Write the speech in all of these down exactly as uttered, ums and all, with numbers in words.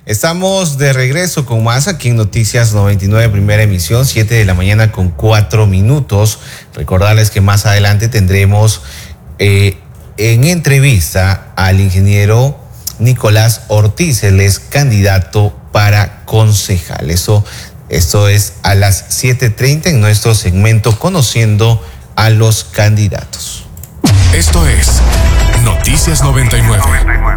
Estamos de regreso con más aquí en Noticias noventa y nueve, primera emisión, siete de la mañana con cuatro minutos. Recordarles que más adelante tendremos eh, en entrevista al ingeniero Nicolás Ortiz, él es candidato para concejal. Eso, esto es a las siete treinta en nuestro segmento Conociendo a los Candidatos. Esto es Noticias noventa y nueve.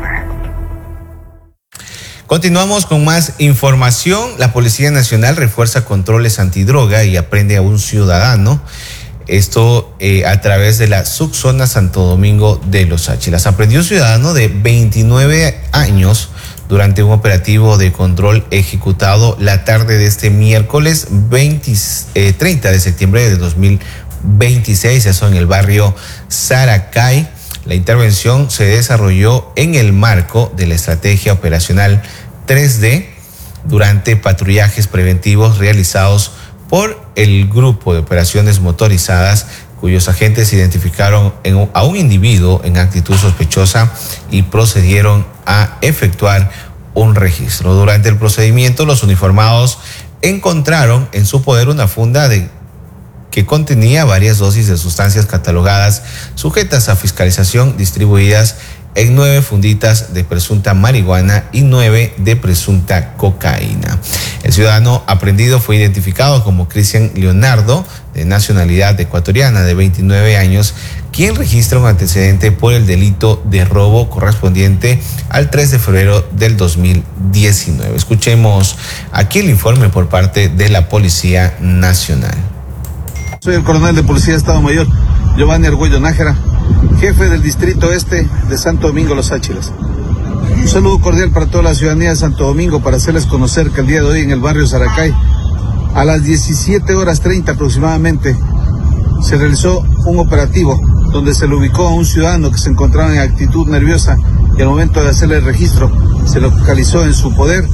Continuamos con más información. La Policía Nacional refuerza controles antidroga y aprende a un ciudadano. Esto eh, a través de la subzona Santo Domingo de Los Áchilas. Aprendió un ciudadano de veintinueve años durante un operativo de control ejecutado la tarde de este miércoles veinte, eh, treinta de septiembre de dos mil veintiséis, eso en el barrio Saracay. La intervención se desarrolló en el marco de la estrategia operacional tres D durante patrullajes preventivos realizados por el grupo de operaciones motorizadas, cuyos agentes identificaron en, a un individuo en actitud sospechosa y procedieron a efectuar un registro. Durante el procedimiento, los uniformados encontraron en su poder una funda de que contenía varias dosis de sustancias catalogadas sujetas a fiscalización, distribuidas en nueve funditas de presunta marihuana y nueve de presunta cocaína. El ciudadano aprendido fue identificado como Cristian Leonardo, de nacionalidad ecuatoriana, de veintinueve años, quien registra un antecedente por el delito de robo correspondiente al tres de febrero del dos mil diecinueve. Escuchemos aquí el informe por parte de la Policía Nacional. Soy el coronel de Policía de Estado Mayor, Giovanni Argüello Nájera, jefe del Distrito Este de Santo Domingo Los Áchilas. Un saludo cordial para toda la ciudadanía de Santo Domingo para hacerles conocer que el día de hoy en el barrio Saracay, a las diecisiete horas treinta aproximadamente, se realizó un operativo donde se le ubicó a un ciudadano que se encontraba en actitud nerviosa y al momento de hacerle el registro se localizó en su poder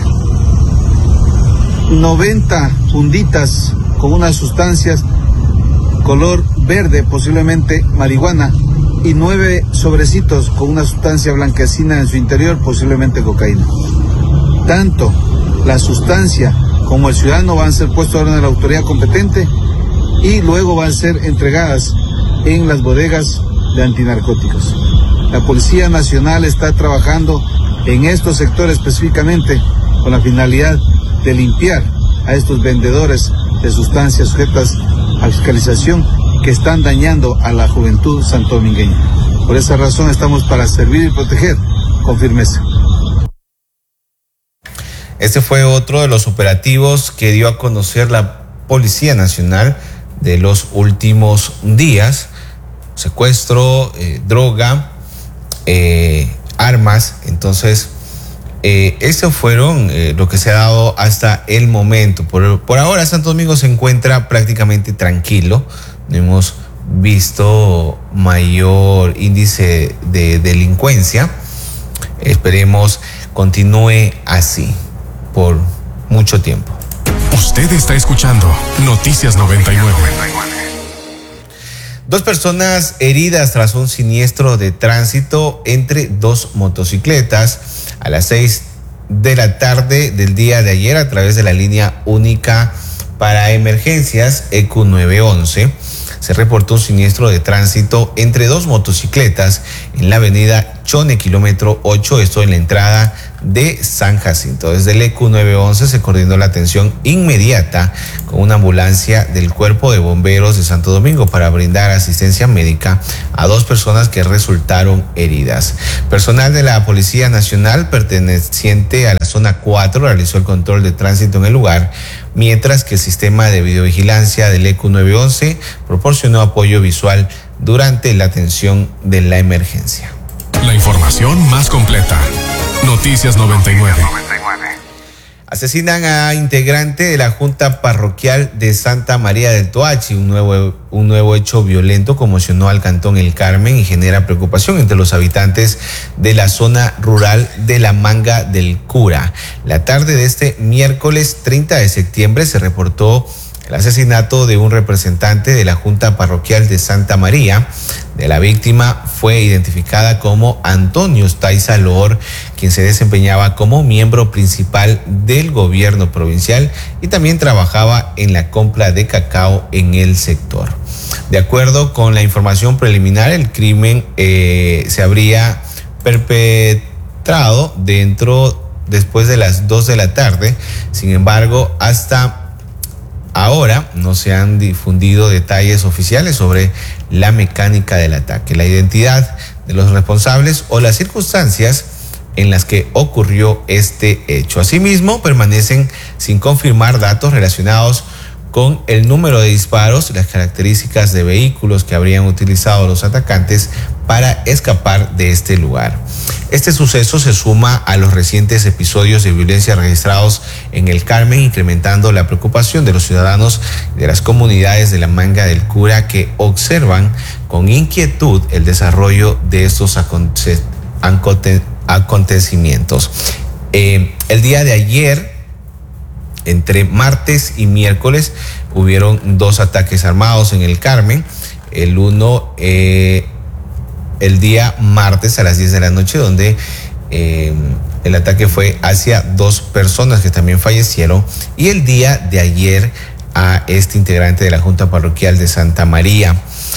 noventa funditas con unas sustancias color verde, posiblemente marihuana, y nueve sobrecitos con una sustancia blanquecina en su interior, posiblemente cocaína. Tanto la sustancia como el ciudadano van a ser puestos ahora en la autoridad competente y luego van a ser entregadas en las bodegas de antinarcóticos. La Policía Nacional está trabajando en estos sectores específicamente con la finalidad de limpiar a estos vendedores de sustancias sujetas a fiscalización que están dañando a la juventud santodomingueña. Por esa razón estamos para servir y proteger con firmeza. Este fue otro de los operativos que dio a conocer la Policía Nacional de los últimos días. Secuestro, eh, droga, eh, armas. Entonces, eh, estos fueron eh, lo que se ha dado hasta el momento. Por, por ahora, Santo Domingo se encuentra prácticamente tranquilo. No hemos visto mayor índice de delincuencia. Esperemos continúe así por mucho tiempo. Usted está escuchando Noticias noventa y nueve. Dos personas heridas tras un siniestro de tránsito entre dos motocicletas a las seis de la tarde del día de ayer a través de la línea única para emergencias E Q nueve once. Se reportó un siniestro de tránsito entre dos motocicletas en la avenida Chone, kilómetro ocho, esto en la entrada de San Jacinto. Desde el E Q nueve once se coordinó la atención inmediata con una ambulancia del Cuerpo de Bomberos de Santo Domingo para brindar asistencia médica a dos personas que resultaron heridas. Personal de la Policía Nacional perteneciente a la zona cuatro realizó el control de tránsito en el lugar, mientras que el sistema de videovigilancia del E Q nueve once proporcionó apoyo visual durante la atención de la emergencia. La información más completa. Noticias noventa y nueve. Asesinan a integrante de la Junta Parroquial de Santa María del Toachi. Un nuevo, un nuevo hecho violento conmocionó al Cantón El Carmen y genera preocupación entre los habitantes de la zona rural de la Manga del Cura. La tarde de este miércoles treinta de septiembre se reportó el asesinato de un representante de la Junta Parroquial de Santa María. De la víctima fue identificada como Antonio Taiza Loor, quien se desempeñaba como miembro principal del gobierno provincial y también trabajaba en la compra de cacao en el sector. De acuerdo con la información preliminar, el crimen eh, se habría perpetrado dentro después de las dos de la tarde. Sin embargo, hasta ahora no se han difundido detalles oficiales sobre la mecánica del ataque, la identidad de los responsables o las circunstancias en las que ocurrió este hecho. Asimismo, permanecen sin confirmar datos relacionados con el número de disparos y las características de vehículos que habrían utilizado los atacantes para escapar de este lugar. Este suceso se suma a los recientes episodios de violencia registrados en el Carmen, incrementando la preocupación de los ciudadanos y de las comunidades de la Manga del Cura, que observan con inquietud el desarrollo de estos aconte- aconte- acontecimientos. Eh, el día de ayer, entre martes y miércoles, hubieron dos ataques armados en el Carmen. El uno eh, el día martes a las diez de la noche, donde eh, el ataque fue hacia dos personas que también fallecieron, y el día de ayer a este integrante de la Junta Parroquial de Santa María.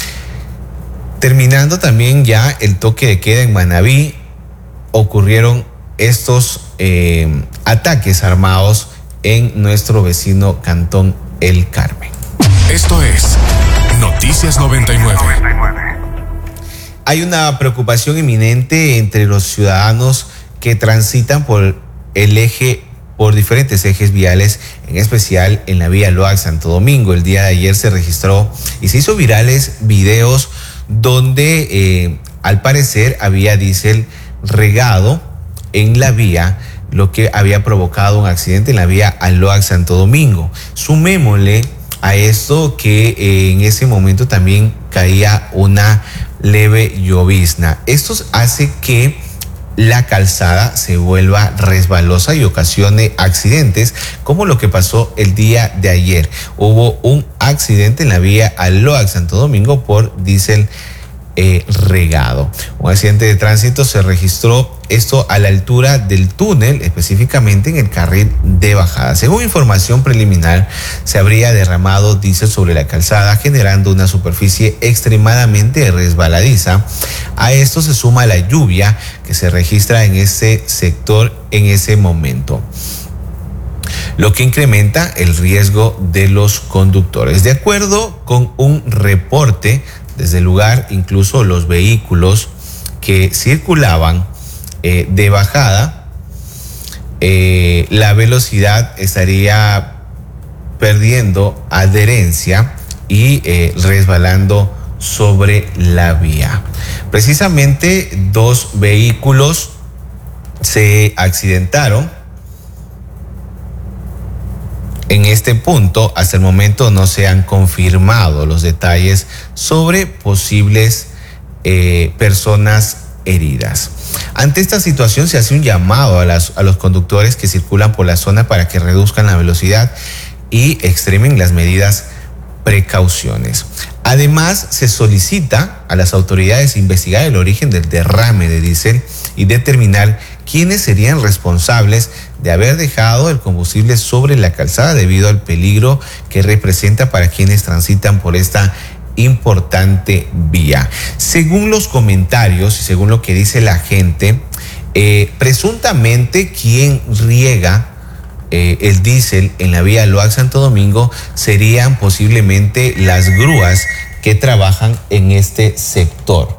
Terminando también ya el toque de queda en Manabí, ocurrieron estos eh, ataques armados en nuestro vecino cantón El Carmen. Esto es Noticias noventa y nueve. Hay una preocupación inminente entre los ciudadanos que transitan por el eje, por diferentes ejes viales, en especial en la vía Loax Santo Domingo. El día de ayer se registró y se hizo virales videos donde eh, al parecer había diésel regado en la vía, lo que había provocado un accidente en la vía Aloax Santo Domingo. Sumémosle a esto que eh, en ese momento también caía una leve llovizna. Esto hace que la calzada se vuelva resbalosa y ocasione accidentes, como lo que pasó el día de ayer. Hubo un accidente en la vía Aloax Santo Domingo por diésel Eh, regado. Un accidente de tránsito se registró, esto a la altura del túnel, específicamente en el carril de bajada. Según información preliminar, se habría derramado diésel sobre la calzada, generando una superficie extremadamente resbaladiza. A esto se suma la lluvia que se registra en ese sector en ese momento, lo que incrementa el riesgo de los conductores. De acuerdo con un reporte desde el lugar, incluso los vehículos que circulaban eh, de bajada, eh, la velocidad estaría perdiendo adherencia y eh, resbalando sobre la vía. Precisamente dos vehículos se accidentaron en este punto. Hasta el momento no se han confirmado los detalles sobre posibles eh, personas heridas. Ante esta situación se hace un llamado a, las, a los conductores que circulan por la zona para que reduzcan la velocidad y extremen las medidas precauciones. Además, se solicita a las autoridades investigar el origen del derrame de diésel y determinar quiénes serían responsables de haber dejado el combustible sobre la calzada debido al peligro que representa para quienes transitan por esta importante vía. Según los comentarios y según lo que dice la gente, eh, presuntamente quien riega eh, el diésel en la vía Loax Santo Domingo serían posiblemente las grúas que trabajan en este sector.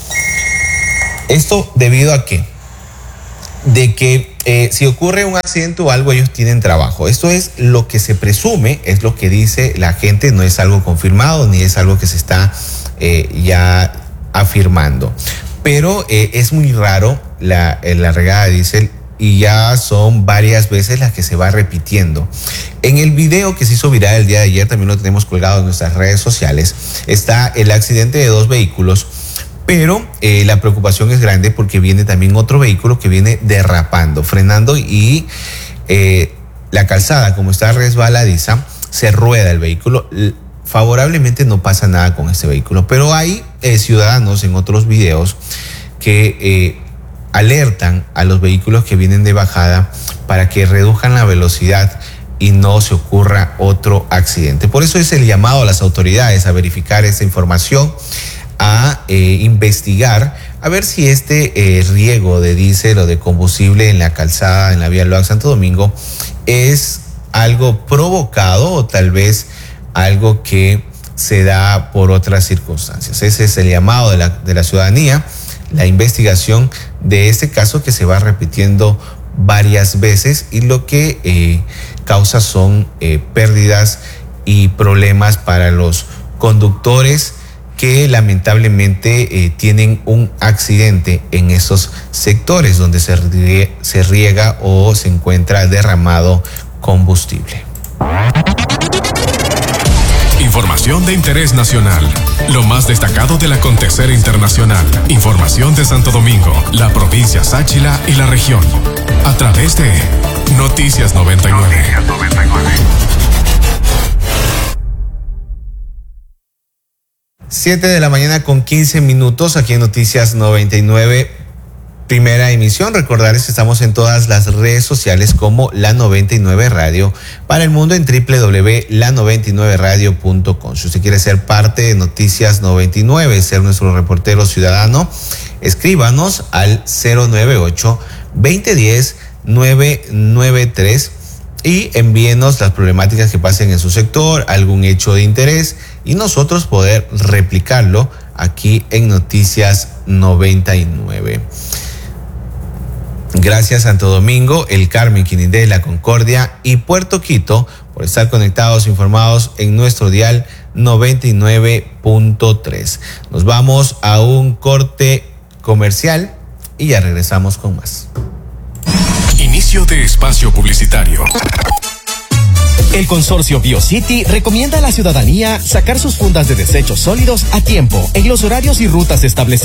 ¿Esto debido a qué? De que eh, si ocurre un accidente o algo, ellos tienen trabajo. Esto es lo que se presume, es lo que dice la gente, no es algo confirmado ni es algo que se está eh, ya afirmando. Pero eh, es muy raro la, la regada de diésel y ya son varias veces las que se va repitiendo. En el video que se hizo viral el día de ayer, también lo tenemos colgado en nuestras redes sociales, está el accidente de dos vehículos. Pero eh, la preocupación es grande porque viene también otro vehículo que viene derrapando, frenando, y eh, la calzada, como está resbaladiza, se rueda el vehículo. Favorablemente no pasa nada con este vehículo, pero hay eh, ciudadanos en otros videos que eh, alertan a los vehículos que vienen de bajada para que reduzcan la velocidad y no se ocurra otro accidente. Por eso es el llamado a las autoridades a verificar esta información, a eh, investigar, a ver si este eh, riego de diésel o de combustible en la calzada, en la vía Loac Santo Domingo, es algo provocado o tal vez algo que se da por otras circunstancias. Ese es el llamado de la, de la ciudadanía, la investigación de este caso que se va repitiendo varias veces y lo que eh, causa son eh, pérdidas y problemas para los conductores que lamentablemente eh, tienen un accidente en esos sectores donde se riega, se riega o se encuentra derramado combustible. Información de interés nacional. Lo más destacado del acontecer internacional. Información de Santo Domingo, la provincia Sáchila y la región. A través de Noticias noventa y nueve. siete de la mañana con quince minutos aquí en Noticias noventa y nueve. Primera emisión. Recordarles que estamos en todas las redes sociales como La noventa y nueve Radio para el mundo en doble u doble u doble u punto la noventa y nueve radio punto com. Si usted quiere ser parte de Noticias noventa y nueve, ser nuestro reportero ciudadano, escríbanos al cero nueve ocho, veinte diez, nueve nueve tres y envíenos las problemáticas que pasen en su sector, algún hecho de interés y nosotros poder replicarlo aquí en Noticias noventa y nueve. Gracias Santo Domingo, El Carmen, Quinindé, La Concordia y Puerto Quito por estar conectados, informados en nuestro dial noventa y nueve punto tres. Nos vamos a un corte comercial y ya regresamos con más. Inicio de espacio publicitario. El consorcio BioCity recomienda a la ciudadanía sacar sus fundas de desechos sólidos a tiempo en los horarios y rutas establecidos.